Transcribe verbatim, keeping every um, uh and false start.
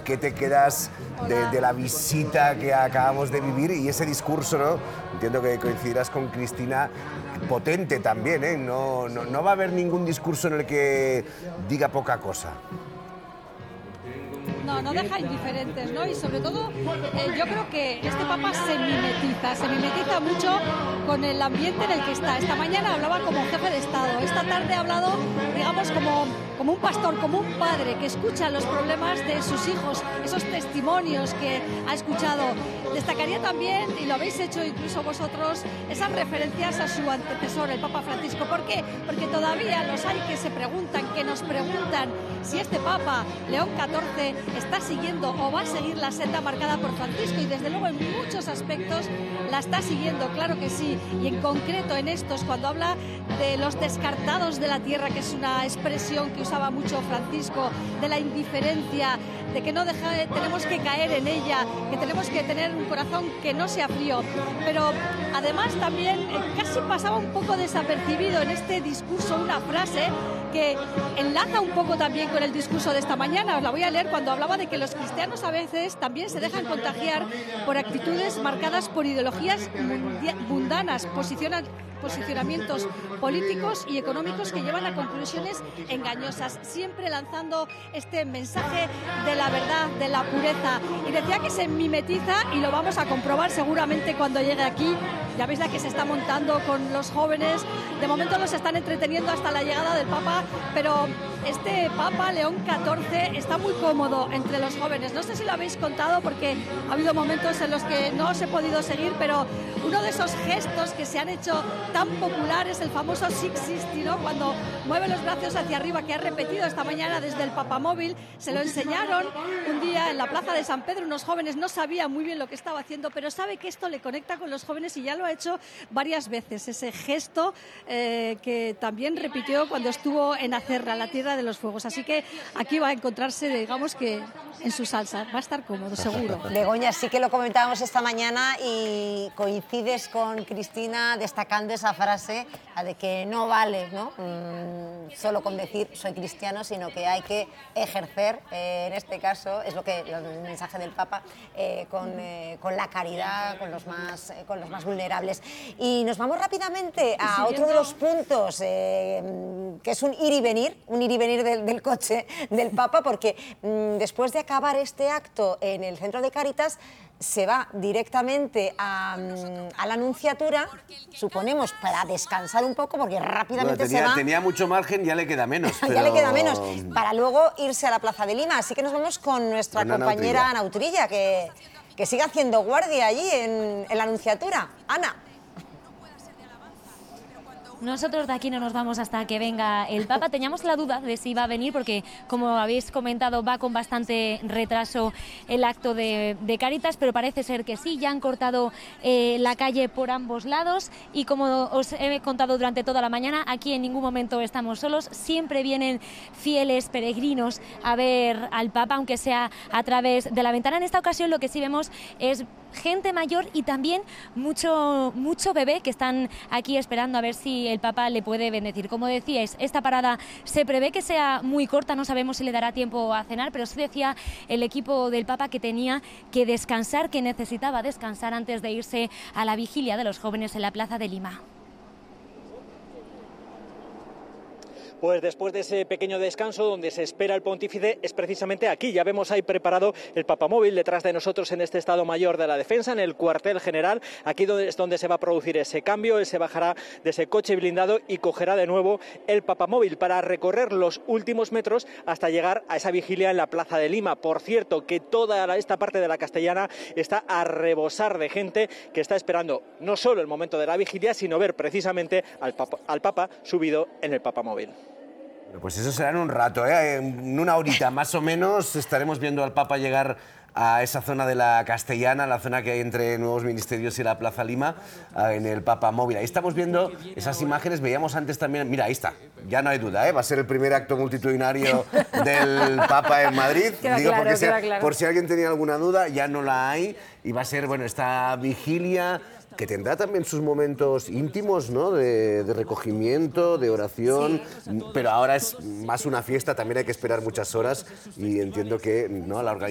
¿qué te quedas de, de la visita que acabamos de vivir y ese discurso, ¿no? Entiendo que coincidirás con Cristina, potente también, ¿eh? No, no, no va a haber ningún discurso en el que diga poca cosa. No, no deja indiferentes, ¿no? Y sobre todo, eh, yo creo que este Papa se mimetiza, se mimetiza mucho con el ambiente en el que está. Esta mañana hablaba como jefe de Estado, esta tarde ha hablado, digamos, como, como un pastor, como un padre que escucha los problemas de sus hijos, esos testimonios que ha escuchado. Destacaría también, y lo habéis hecho incluso vosotros, esas referencias a su antecesor, el Papa Francisco. ¿Por qué? Porque todavía los hay que se preguntan, que nos preguntan si este Papa, León catorce, está siguiendo o va a seguir la senda marcada por Francisco, y desde luego en muchos aspectos la está siguiendo, claro que sí, y en concreto en estos, cuando habla de los descartados de la tierra, que es una expresión que usaba mucho Francisco, de la indiferencia, de que no deja, tenemos que caer en ella, que tenemos que tener un corazón que no sea frío, pero además también eh, casi pasaba un poco desapercibido en este discurso una frase que enlaza un poco también con el discurso de esta mañana. Os la voy a leer, cuando hablaba de que los cristianos a veces también se dejan contagiar por actitudes marcadas por ideologías mundanas, posicionan posicionamientos políticos y económicos que llevan a conclusiones engañosas, siempre lanzando este mensaje de la verdad, de la pureza. Y decía que se mimetiza, y lo vamos a comprobar seguramente cuando llegue aquí. Ya veis la que se está montando con los jóvenes. De momento los están entreteniendo hasta la llegada del Papa, pero este Papa León catorce está muy cómodo entre los jóvenes. No sé si lo habéis contado, porque ha habido momentos en los que no os he podido seguir, pero uno de esos gestos que se han hecho tan populares, el famoso seiscientos sesenta, ¿no? Cuando mueve los brazos hacia arriba, que ha repetido esta mañana desde el Papamóvil. Se lo enseñaron un día en la plaza de San Pedro, unos jóvenes no sabían muy bien lo que estaba haciendo, pero sabe que esto le conecta con los jóvenes y ya lo ha hecho varias veces, ese gesto eh, que también repitió cuando estuvo en Acerra, la Tierra de los Fuegos. Así que aquí va a encontrarse, digamos que en su salsa, va a estar cómodo, seguro. Begoña, sí que lo comentábamos esta mañana y coincides con Cristina destacando esa frase, la de que no vale, ¿no? Mm, solo con decir soy cristiano, sino que hay que ejercer, eh, en este caso, es lo que el mensaje del Papa, eh, con, eh, con la caridad, con los, más, eh, con los más vulnerables. Y nos vamos rápidamente a otro de los puntos, eh, que es un ir y venir, un ir y venir del, del coche del Papa, porque mm, después de acabar este acto en el centro de Cáritas, se va directamente a, a la Anunciatura, suponemos para descansar un poco, porque rápidamente bueno, tenía, se va. Tenía mucho margen, ya le queda menos. Pero... ya le queda menos, para luego irse a la Plaza de Lima. Así que nos vamos con nuestra con compañera Ana Utrilla, que, que sigue haciendo guardia allí en, en la Anunciatura. Ana. Nosotros de aquí no nos vamos hasta que venga el Papa. Teníamos la duda de si iba a venir porque, como habéis comentado, va con bastante retraso el acto de, de Cáritas, pero parece ser que sí. Ya han cortado eh, la calle por ambos lados y, como os he contado durante toda la mañana, aquí en ningún momento estamos solos. Siempre vienen fieles peregrinos a ver al Papa, aunque sea a través de la ventana. En esta ocasión lo que sí vemos es gente mayor y también mucho, mucho bebé que están aquí esperando a ver si el Papa le puede bendecir. Como decíais, esta parada se prevé que sea muy corta, no sabemos si le dará tiempo a cenar, pero sí decía el equipo del Papa que tenía que descansar, que necesitaba descansar antes de irse a la vigilia de los jóvenes en la Plaza de Lima. Pues después de ese pequeño descanso donde se espera el pontífice, es precisamente aquí. Ya vemos ahí preparado el Papamóvil detrás de nosotros en este Estado Mayor de la Defensa, en el cuartel general. Aquí es donde se va a producir ese cambio. Él se bajará de ese coche blindado y cogerá de nuevo el Papamóvil para recorrer los últimos metros hasta llegar a esa vigilia en la Plaza de Lima. Por cierto, que toda esta parte de la Castellana está a rebosar de gente que está esperando no solo el momento de la vigilia, sino ver precisamente al Papa, al Papa subido en el Papamóvil. Pues eso será en un rato, ¿eh? En una horita más o menos estaremos viendo al Papa llegar a esa zona de la Castellana, la zona que hay entre Nuevos Ministerios y la Plaza Lima, en el Papamóvil. Ahí estamos viendo esas imágenes, veíamos antes también, mira, ahí está, ya no hay duda, ¿eh? Va a ser el primer acto multitudinario del Papa en Madrid. Queda Digo, claro, porque queda sea, claro. por si alguien tenía alguna duda, ya no la hay, y va a ser, bueno, esta vigilia que tendrá también sus momentos íntimos, ¿no? De, de recogimiento, de oración, sí, pero ahora es más una fiesta, también hay que esperar muchas horas y entiendo que, ¿no?, la organización